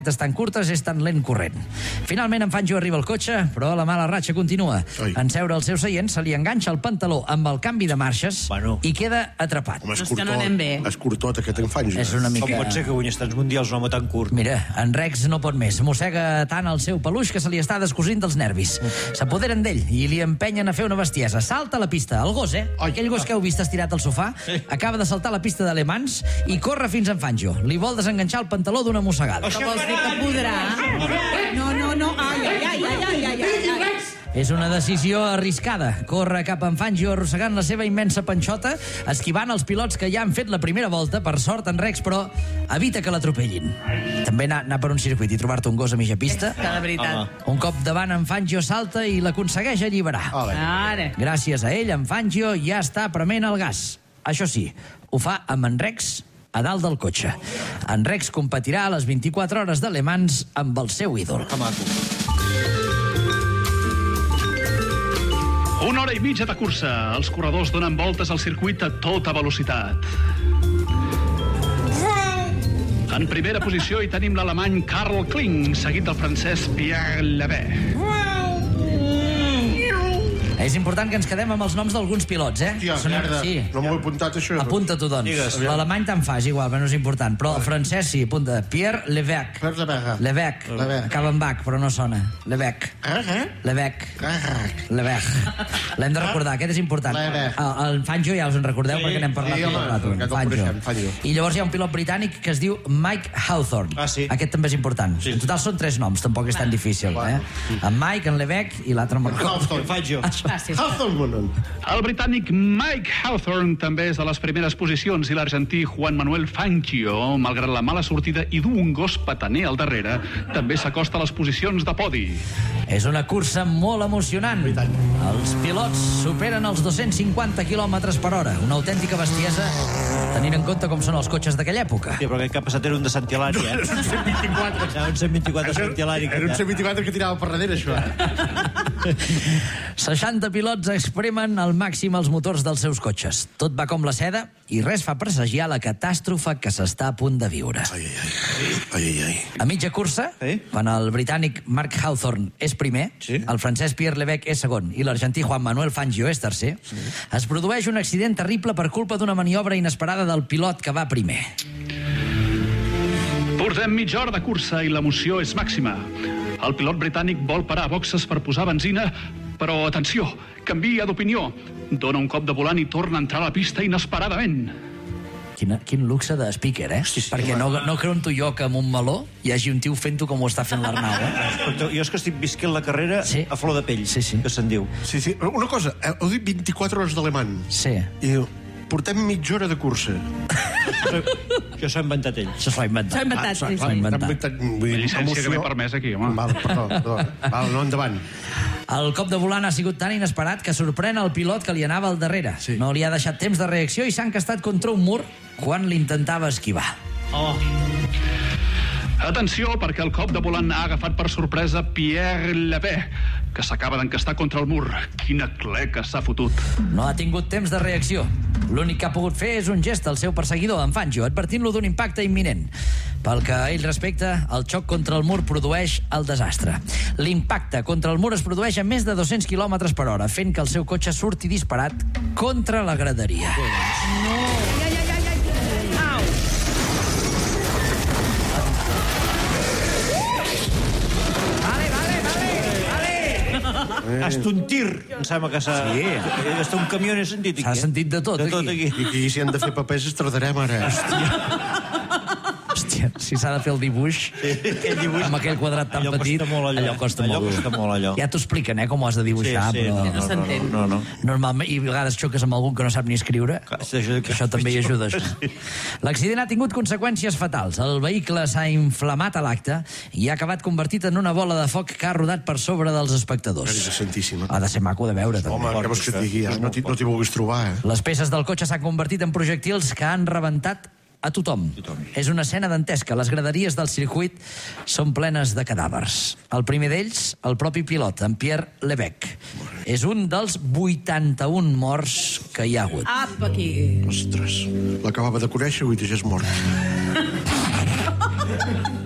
tan curtes és tan lent corrent. Finalment en Fangio arriba al cotxe, però la mala ratxa continua. En seure al seu seient se li enganxa el pantaló amb el canvi de marxes i queda atrapat. Home, és curtot aquest en Fangio. És una mica... Com pot ser que guanyes tants mundials un home tan curt? Mira, en Rex no pot més. Mossega tant el seu peluix que se li està descosint dels nervis. S'apoderen d'ell i li empenyen a fer una bestiesa. Salta a la pista. El gos, aquell gos que heu vist estirat al sofà, acaba de saltar a la pista d'Alemans i corre fins en Fangio. Li vol desenganxar el pantaló d'una mossegada. Que podrà. No. Ai. És una decisió arriscada. Corre cap a en Fangio arrossegant la seva immensa panxota, esquivant els pilots que ja han fet la primera volta. Per sort, en Rex, però, evita que l'atropellin. També anar per un circuit i trobar-te un gos a mitja pista. De veritat. Un cop davant, en Fangio salta i l'aconsegueix alliberar. Ara. Gràcies a ell, en Fangio ja està prement el gas. Això sí, ho fa amb en Rex a dalt del cotxe. En Rex competirà a les 24 hores de Le Mans amb el seu ídol. Una hora i mitja de cursa. Els corredors donen voltes al circuit a tota velocitat. En primera posició hi tenim l'alemany Carl Kling, seguit del francès Pierre Levet. És important que ens quedem amb els noms d'alguns pilots, Tia, merda, no m'ho he apuntat, això. Apunta-t'ho, doncs. L'alemany te'n fas, igual, però no és important. Però el francès sí, apunta. Pierre Levec. Levec. Acaba amb Bach, però no sona. Levec. Levec. L'hem de recordar, aquest és important. El Fangio ja us en recordeu, perquè n'hem parlat. Fangio. I llavors hi ha un pilot britànic que es diu Mike Hawthorne. Aquest també és important. En total són 3 noms, tampoc és tan difícil. En Mike, en Levec i l'altre en Fangio. El britànic Mike Hawthorne també és a les primeres posicions i l'argentí Juan Manuel Fangio, malgrat la mala sortida i dur un gos petaner al darrere, també s'acosta a les posicions de podi. És una cursa molt emocionant. Els pilots superen els 250 km per hora. Una autèntica bestiesa, tenint en compte com són els cotxes d'aquella època. Sí, però aquest que ha passat era un de Sant Hilari, Era un 124. Era un 124 de Sant Hilari. Era un 124 que tirava per darrere, això. 60 pilots expremen al màxim els motors dels seus cotxes. Tot va com la seda i res fa presagiar la catàstrofe que s'està a punt de viure. A mitja cursa, quan el britànic Mark Hawthorne és primer, el francès Pierre Levec és segon i l'argentí Juan Manuel Fangio és tercer, es produeix un accident terrible per culpa d'una maniobra inesperada del pilot que va primer. Portem mitja hora de cursa i l'emoció és màxima. El pilot britànic vol parar a boxes per posar benzina, però, atenció, canvia d'opinió. Dona un cop de volant i torna a entrar a la pista inesperadament. Quin luxe de speaker, Perquè no creunto jo que amb un meló hi hagi un tio fent-ho com ho està fent l'Arnau, Jo és que estic visquent la carrera a flor de pell, que se'n diu. Sí. Una cosa, heu dit 24 hores d'Alemany. Sí. I diu, portem mitja hora de cursa. Això s'ho ha inventat ell. S'ho ha inventat. La llicència que m'he permès aquí, home. Perdó. No, endavant. El cop de volant ha sigut tan inesperat que sorprèn el pilot que li anava al darrere. No li ha deixat temps de reacció i s'ha encastat contra un mur quan l'intentava esquivar. Atenció, perquè el cop de volant ha agafat per sorpresa Pierre Levet, que s'acaba d'encastar contra el mur. Quina cleca s'ha fotut. No ha tingut temps de reacció. L'únic que ha pogut fer és un gest al seu perseguidor, en Fangio, advertint-lo d'un impacte imminent. Pel que a ell respecta, el xoc contra el mur produeix el desastre. L'impacte contra el mur es produeix a més de 200 km per hora, fent que el seu cotxe surti disparat contra la graderia. Hasta un tir, em sembla que s'ha... Sí. Hasta un camió n'he sentit aquí. S'ha sentit de tot aquí. I si hem de fer papers es tardarem ara. Hòstia, si s'ha de fer el dibuix amb aquell quadrat tan petit, allò costa molt. Ja t'ho expliquen, com ho has de dibuixar, però no s'entén. Normalment, i a vegades xoques amb algun que no sap ni escriure, que això també hi ajuda. L'accident ha tingut conseqüències fatals. El vehicle s'ha inflamat a l'acte i ha acabat convertit en una bola de foc que ha rodat per sobre dels espectadors. Ha de ser maco de veure, també. Home, què vols que et digui? No t'hi vulguis trobar, Les peces del cotxe s'han convertit en projectils que han rebentat a tothom. És una escena dantesca. Les graderies del circuit són plenes de cadàvers. El primer d'ells, el propi pilot, en Pierre Levec. És un dels 81 morts que hi ha hagut. Apa, aquí. Ostres, l'acabava de conèixer i avui ja és mort.